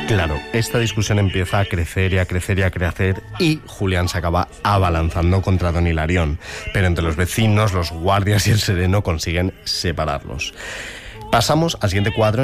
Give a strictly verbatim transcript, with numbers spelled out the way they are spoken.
Claro, esta discusión empieza a crecer y a crecer y a crecer y Julián se acaba abalanzando contra don Hilarión. Pero entre los vecinos, los guardias y el sereno consiguen separarlos. Pasamos al siguiente cuadro,